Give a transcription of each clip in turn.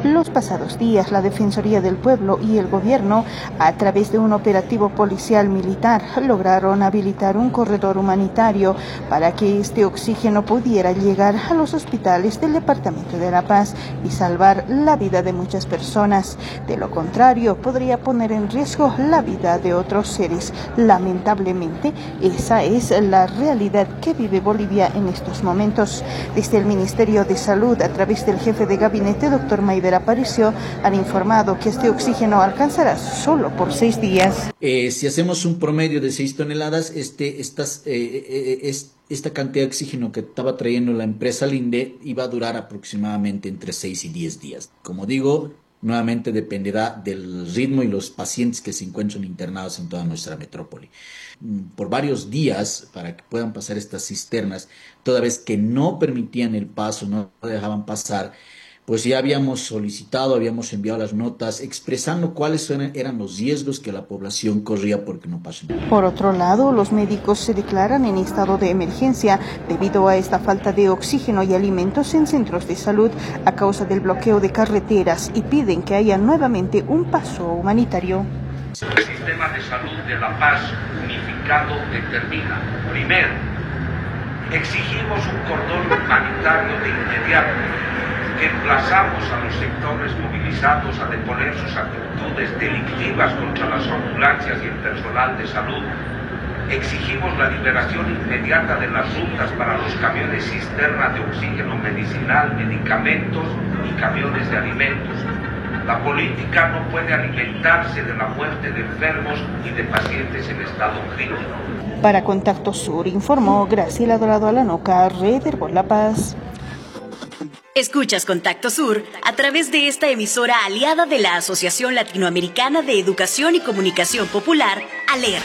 Los pasados días, la Defensoría del Pueblo y el Gobierno, a través de un operativo policial militar, lograron habilitar un corredor humanitario para que este oxígeno pudiera llegar a los hospitales del Departamento de La Paz y salvar la vida de muchas personas. De lo contrario, podría poner en riesgo la vida de otros seres. Lamentablemente, esa es la realidad que vive Bolivia en estos momentos. Desde el Ministerio de Salud, a través del jefe de gabinete, doctor Mayver Aparicio, han informado que este oxígeno alcanzará solo por 6 días. Si hacemos un promedio de 6 toneladas, esta cantidad de oxígeno que estaba trayendo la empresa Linde iba a durar aproximadamente entre 6 y 10 días. Como digo, nuevamente dependerá del ritmo y los pacientes que se encuentran internados en toda nuestra metrópoli. Por varios días, para que puedan pasar estas cisternas, toda vez que no permitían el paso, no dejaban pasar, pues ya habíamos solicitado, habíamos enviado las notas expresando cuáles eran los riesgos que la población corría porque no pasen. Por otro lado, los médicos se declaran en estado de emergencia debido a esta falta de oxígeno y alimentos en centros de salud a causa del bloqueo de carreteras y piden que haya nuevamente un paso humanitario. El sistema de salud de La Paz unificado determina, primero, exigimos un cordón humanitario de inmediato, que emplazamos a los sectores movilizados a deponer sus actitudes delictivas contra las ambulancias y el personal de salud. Exigimos la liberación inmediata de las rutas para los camiones cisterna de oxígeno medicinal, medicamentos y camiones de alimentos. La política no puede alimentarse de la muerte de enfermos y de pacientes en estado crítico. Para Contacto Sur informó Graciela Dorado Alanoca, Red Herbol La Paz. Escuchas Contacto Sur a través de esta emisora aliada de la Asociación Latinoamericana de Educación y Comunicación Popular, ALER.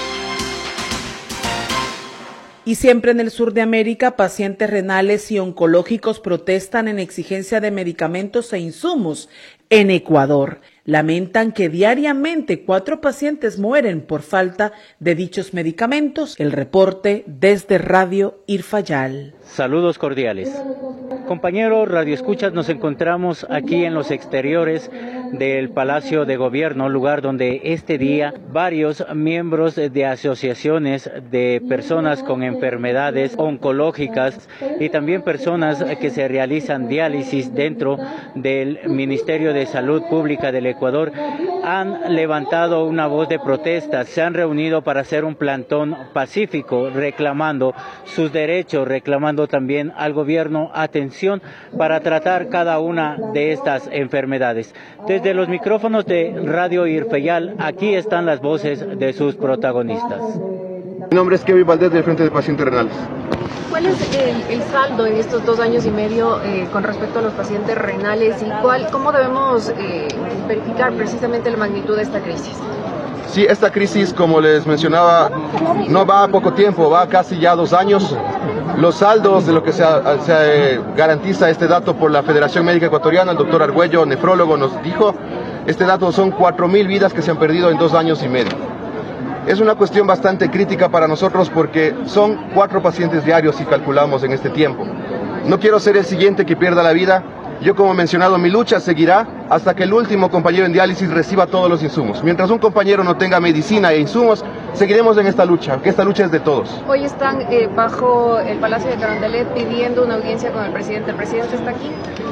Y siempre en el sur de América, pacientes renales y oncológicos protestan en exigencia de medicamentos e insumos. En Ecuador, lamentan que diariamente 4 pacientes mueren por falta de dichos medicamentos. El reporte desde Radio Irfayal. Saludos cordiales. Compañeros radioescuchas, nos encontramos aquí en los exteriores del Palacio de Gobierno, lugar donde este día varios miembros de asociaciones de personas con enfermedades oncológicas y también personas que se realizan diálisis dentro del Ministerio de Salud Pública del Ecuador han levantado una voz de protesta. Se han reunido para hacer un plantón pacífico reclamando sus derechos, reclamando también al gobierno atención para tratar cada una de estas enfermedades. Desde los micrófonos de Radio Irfayal, aquí están las voces de sus protagonistas. Mi nombre es Kevin Valdés, del Frente de Pacientes Renales. ¿Cuál es el saldo en estos 2 años y medio con respecto a los pacientes renales y cómo debemos verificar precisamente la magnitud de esta crisis? Sí, esta crisis, como les mencionaba, no va a poco tiempo, va casi ya 2 años. Los saldos de lo que se garantiza este dato por la Federación Médica Ecuatoriana, el doctor Argüello, nefrólogo, nos dijo, este dato son 4.000 vidas que se han perdido en 2 años y medio. Es una cuestión bastante crítica para nosotros porque son 4 pacientes diarios si calculamos en este tiempo. No quiero ser el siguiente que pierda la vida. Yo, como he mencionado, mi lucha seguirá hasta que el último compañero en diálisis reciba todos los insumos. Mientras un compañero no tenga medicina e insumos, seguiremos en esta lucha, que esta lucha es de todos. Hoy están bajo el Palacio de Carondelet pidiendo una audiencia con el presidente. ¿El presidente está aquí?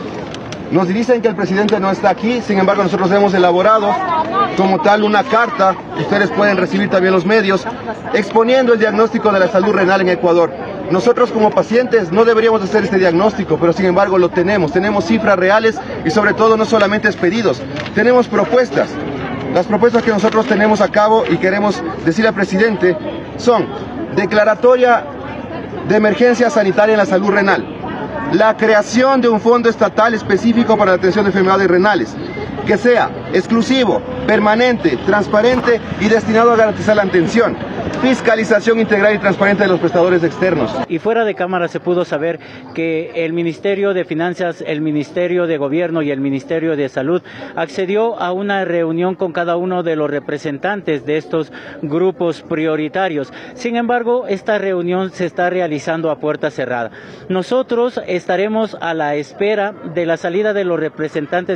Nos dicen que el presidente no está aquí, sin embargo nosotros hemos elaborado como tal una carta, ustedes pueden recibir también los medios, exponiendo el diagnóstico de la salud renal en Ecuador. Nosotros como pacientes no deberíamos hacer este diagnóstico, pero sin embargo lo tenemos cifras reales y sobre todo no solamente pedidos, tenemos propuestas. Las propuestas que nosotros tenemos a cabo y queremos decir al presidente son declaratoria de emergencia sanitaria en la salud renal, la creación de un fondo estatal específico para la atención de enfermedades renales, que sea exclusivo, permanente, transparente y destinado a garantizar la atención, fiscalización integral y transparente de los prestadores externos. Y fuera de cámara se pudo saber que el Ministerio de Finanzas, el Ministerio de Gobierno y el Ministerio de Salud accedió a una reunión con cada uno de los representantes de estos grupos prioritarios. Sin embargo, esta reunión se está realizando a puerta cerrada. Nosotros estaremos a la espera de la salida de los representantes